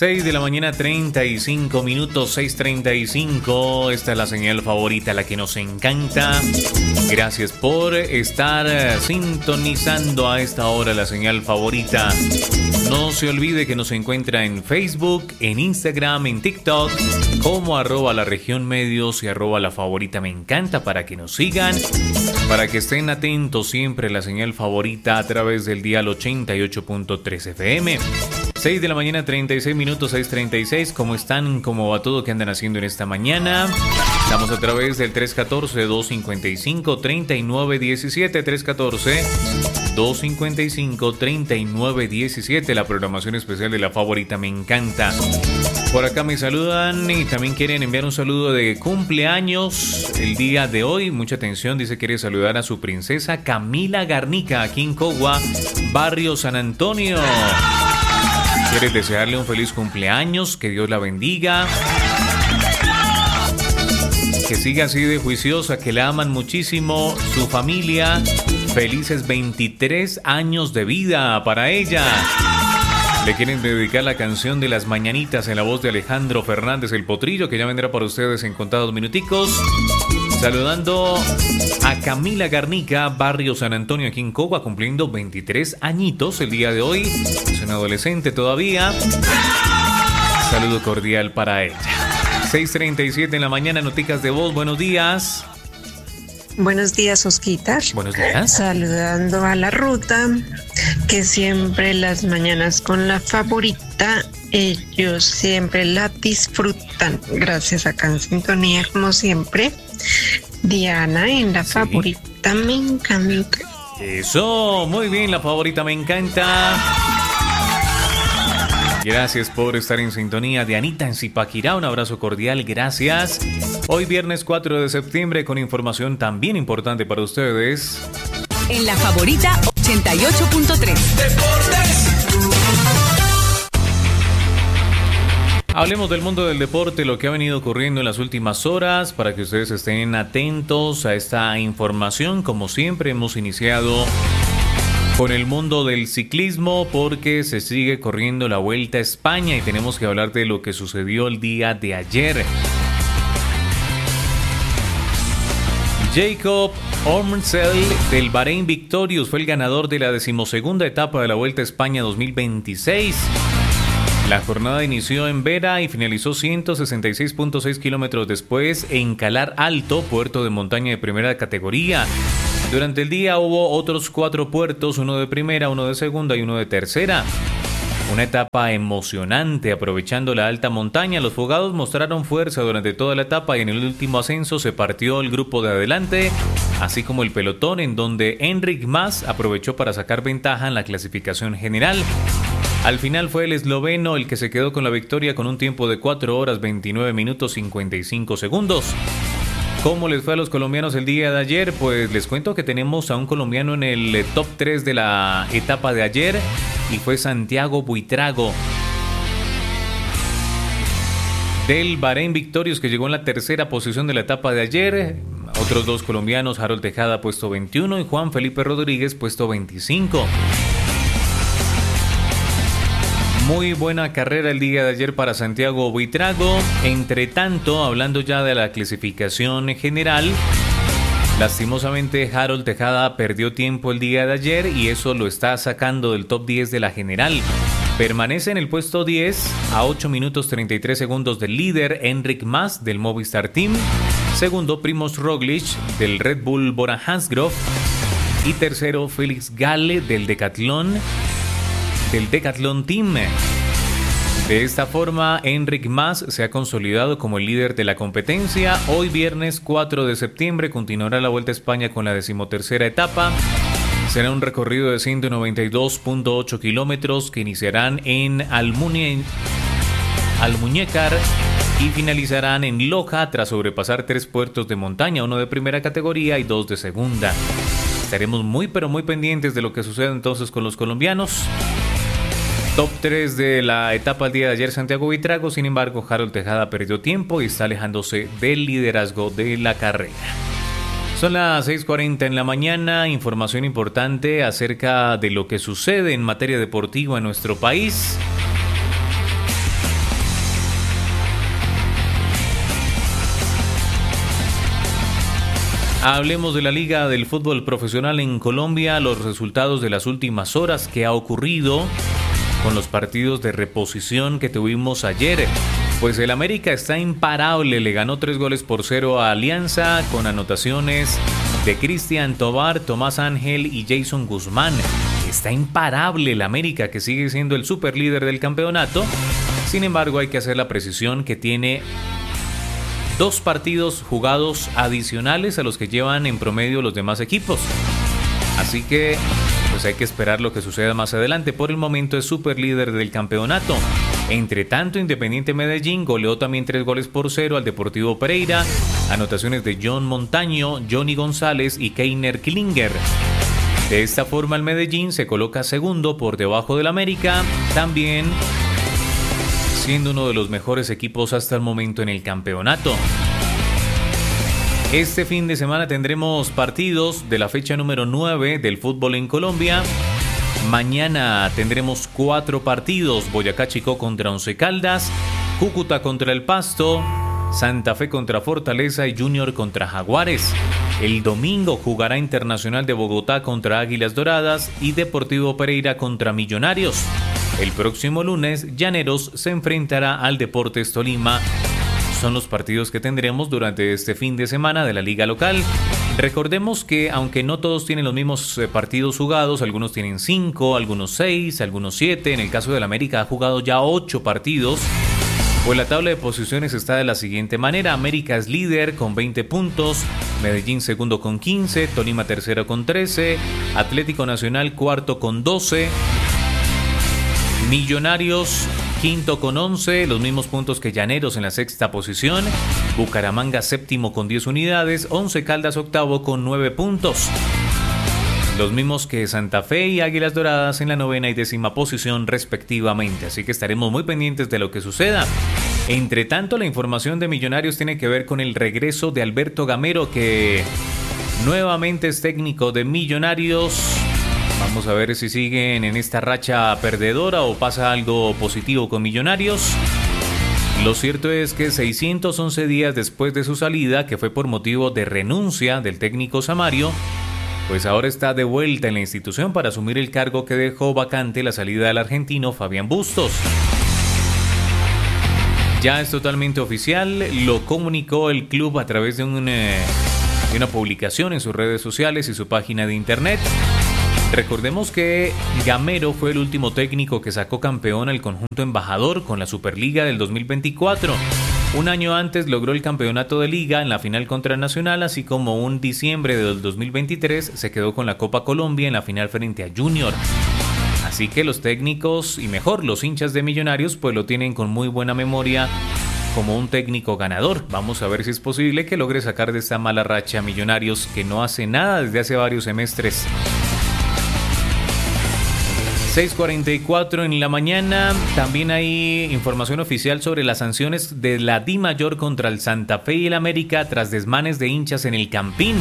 6 de la mañana, 35 minutos, 6:35. Esta es la señal favorita, la que nos encanta. Gracias por estar sintonizando a esta hora la señal favorita. No se olvide que nos encuentra en Facebook, en Instagram, en TikTok, como @laregionmedios y @la favorita me encanta, para que nos sigan, para que estén atentos siempre a la señal favorita a través del dial 88.3 FM. 6 de la mañana, 36 minutos, 6:36. ¿Cómo están? ¿Cómo va todo? ¿Qué andan haciendo en esta mañana? Estamos a través del 314-255-3917, 314-255-3917, la programación especial de la favorita me encanta. Por acá me saludan y también quieren enviar un saludo de cumpleaños el día de hoy. Mucha atención, dice que quiere saludar a su princesa Camila Garnica, aquí en Cogua, barrio San Antonio. Quiere desearle un feliz cumpleaños, que Dios la bendiga, que siga así de juiciosa, que la aman muchísimo, su familia. Felices 23 años de vida para ella. Le quieren dedicar la canción de las mañanitas en la voz de Alejandro Fernández el Potrillo, que ya vendrá para ustedes en contados minuticos. Saludando a Camila Garnica, barrio San Antonio, aquí en Cogua, cumpliendo 23 añitos el día de hoy. Es una adolescente todavía. Saludo cordial para ella. 6:37 en la mañana, noticas de voz. Buenos días. Buenos días, Osquitar. Buenos días. Saludando a la ruta, que siempre las mañanas con la favorita, ellos siempre la disfrutan. Gracias, acá en sintonía, como siempre. Diana, en la favorita me encanta. Eso, muy bien, la favorita me encanta. Gracias por estar en sintonía. Dianita en Zipaquirá, un abrazo cordial, gracias. Hoy viernes 4 de septiembre con información también importante para ustedes. En la favorita 88.3. Deportes. Hablemos del mundo del deporte, lo que ha venido ocurriendo en las últimas horas, para que ustedes estén atentos a esta información. Como siempre, hemos iniciado con el mundo del ciclismo porque se sigue corriendo la Vuelta a España y tenemos que hablar de lo que sucedió el día de ayer. Jakob Ormsel del Bahrein Victorious fue el ganador de la 12ª etapa de la Vuelta a España 2026. La jornada inició en Vera y finalizó 166.6 kilómetros después en Calar Alto, puerto de montaña de primera categoría. Durante el día hubo otros 4 puertos, uno de primera, uno de segunda y uno de tercera. Una etapa emocionante, aprovechando la alta montaña. Los fogados mostraron fuerza durante toda la etapa y en el último ascenso se partió el grupo de adelante, así como el pelotón, en donde Enric Mas aprovechó para sacar ventaja en la clasificación general. Al final fue el esloveno el que se quedó con la victoria con un tiempo de 4 horas 29 minutos 55 segundos. ¿Cómo les fue a los colombianos el día de ayer? Pues les cuento que tenemos a un colombiano en el top 3 de la etapa de ayer y fue Santiago Buitrago del Bahrein Victorious, que llegó en la tercera posición de la etapa de ayer. Otros 2 colombianos, Harold Tejada puesto 21 y Juan Felipe Rodríguez puesto 25. Muy buena carrera el día de ayer para Santiago Buitrago. Entre tanto, hablando ya de la clasificación general, lastimosamente Harold Tejada perdió tiempo el día de ayer y eso lo está sacando del top 10 de la general. Permanece en el puesto 10 a 8 minutos 33 segundos del líder Enric Mas del Movistar Team. Segundo, Primož Roglič del Red Bull Bora-Hansgrohe. Y tercero, Félix Gall del Decathlon Team. De esta forma, Enric Mas se ha consolidado como el líder de la competencia. Hoy viernes 4 de septiembre continuará la Vuelta a España con la 13ª etapa. Será un recorrido de 192.8 kilómetros que iniciarán en Almuñécar y finalizarán en Loja tras sobrepasar 3 puertos de montaña, uno de primera categoría y 2 de segunda. Estaremos muy pero muy pendientes de lo que suceda entonces con los colombianos. Top 3 de la etapa el día de ayer, Santiago Buitrago. Sin embargo, Harold Tejada perdió tiempo y está alejándose del liderazgo de la carrera. Son las 6:40 en la mañana. Información importante acerca de lo que sucede en materia deportiva en nuestro país. Hablemos de la Liga del Fútbol Profesional en Colombia, los resultados de las últimas horas, qué ha ocurrido con los partidos de reposición que tuvimos ayer. Pues el América está imparable, le ganó 3-0 a Alianza con anotaciones de Cristian Tobar, Tomás Ángel y Jason Guzmán. Está imparable el América, que sigue siendo el superlíder del campeonato. Sin embargo, hay que hacer la precisión que tiene 2 partidos jugados adicionales a los que llevan en promedio los demás equipos. Así que pues hay que esperar lo que suceda más adelante. Por el momento es superlíder del campeonato. Entre tanto, Independiente Medellín goleó también 3-0 al Deportivo Pereira. Anotaciones de John Montaño, Johnny González y Keiner Klinger. De esta forma el Medellín se coloca segundo por debajo del América, también siendo uno de los mejores equipos hasta el momento en el campeonato. Este fin de semana tendremos partidos de la fecha número 9 del fútbol en Colombia. Mañana tendremos 4 partidos: Boyacá Chicó contra Once Caldas, Cúcuta contra El Pasto, Santa Fe contra Fortaleza y Junior contra Jaguares. El domingo jugará Internacional de Bogotá contra Águilas Doradas y Deportivo Pereira contra Millonarios. El próximo lunes, Llaneros se enfrentará al Deportes Tolima. Son los partidos que tendremos durante este fin de semana de la liga local. Recordemos que aunque no todos tienen los mismos partidos jugados, algunos tienen 5, algunos 6, algunos 7. En el caso del América ha jugado ya 8 partidos. Pues la tabla de posiciones está de la siguiente manera: América es líder con 20 puntos, Medellín segundo con 15, Tolima tercero con 13, Atlético Nacional cuarto con 12, Millonarios quinto con 11, los mismos puntos que Llaneros en la sexta posición, Bucaramanga séptimo con 10 unidades, Once Caldas octavo con 9 puntos. Los mismos que Santa Fe y Águilas Doradas en la 9ª y 10ª posición respectivamente. Así que estaremos muy pendientes de lo que suceda. Entre tanto, la información de Millonarios tiene que ver con el regreso de Alberto Gamero, que nuevamente es técnico de Millonarios. Vamos a ver si siguen en esta racha perdedora o pasa algo positivo con Millonarios. Lo cierto es que 611 días después de su salida, que fue por motivo de renuncia del técnico Samario, pues ahora está de vuelta en la institución para asumir el cargo que dejó vacante la salida del argentino Fabián Bustos. Ya es totalmente oficial, lo comunicó el club a través de una publicación en sus redes sociales y su página de internet. Recordemos que Gamero fue el último técnico que sacó campeón al conjunto embajador con la Superliga del 2024. Un año antes logró el campeonato de liga en la final contra Nacional, así como un diciembre del 2023 se quedó con la Copa Colombia en la final frente a Junior. Así que los técnicos, y mejor los hinchas de Millonarios, pues lo tienen con muy buena memoria como un técnico ganador. Vamos a ver si es posible que logre sacar de esta mala racha a Millonarios, que no hace nada desde hace varios semestres. 6:44 en la mañana. También hay información oficial sobre las sanciones de la DIMAYOR contra el Santa Fe y el América tras desmanes de hinchas en el Campín.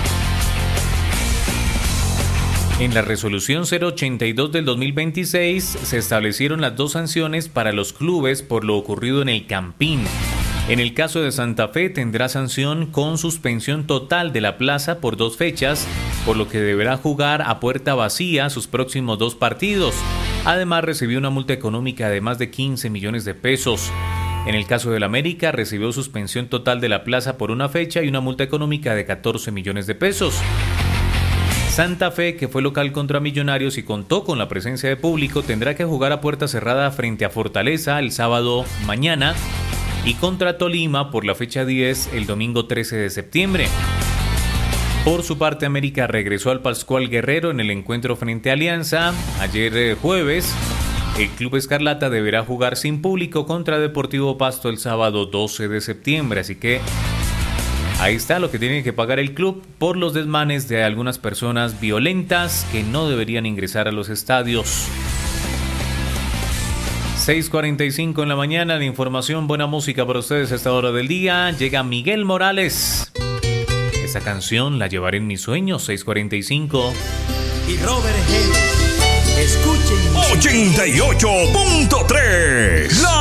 En la resolución 082 del 2026 se establecieron las 2 sanciones para los clubes por lo ocurrido en el Campín. En el caso de Santa Fe tendrá sanción con suspensión total de la plaza por 2 fechas, por lo que deberá jugar a puerta vacía sus próximos 2 partidos. Además recibió una multa económica de más de 15 millones de pesos. En el caso del América recibió suspensión total de la plaza por 1 fecha y una multa económica de 14 millones de pesos. Santa Fe, que fue local contra Millonarios y contó con la presencia de público, tendrá que jugar a puerta cerrada frente a Fortaleza el sábado mañana y contra Tolima por la fecha 10 el domingo 13 de septiembre. Por su parte, América regresó al Pascual Guerrero en el encuentro frente a Alianza. Ayer jueves, el Club Escarlata deberá jugar sin público contra Deportivo Pasto el sábado 12 de septiembre. Así que ahí está lo que tiene que pagar el club por los desmanes de algunas personas violentas que no deberían ingresar a los estadios. 6:45 en la mañana de información, buena música para ustedes a esta hora del día. Llega Miguel Morales. Esta canción la llevaré en mis sueños. 6:45. Y Robert G. Escuchen 88.3